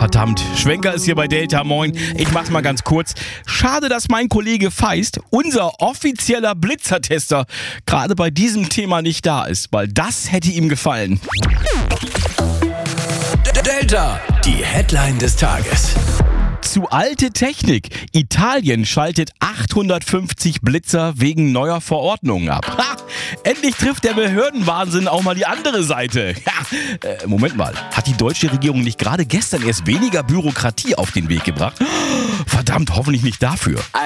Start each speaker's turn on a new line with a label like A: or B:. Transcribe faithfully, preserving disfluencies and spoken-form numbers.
A: verdammt. Schwenker ist hier bei Delta, moin. Ich mach's mal ganz kurz. Schade, dass mein Kollege Feist, unser offizieller Blitzertester, gerade bei diesem Thema nicht da ist, weil das hätte ihm gefallen.
B: Delta, die Headline des Tages.
A: Zu alte Technik. Italien schaltet achthundertfünfzig Blitzer wegen neuer Verordnungen ab. Ha! Endlich trifft der Behördenwahnsinn auch mal die andere Seite. Ja, äh, Moment mal, hat die deutsche Regierung nicht gerade gestern erst weniger Bürokratie auf den Weg gebracht? Verdammt, hoffentlich nicht dafür.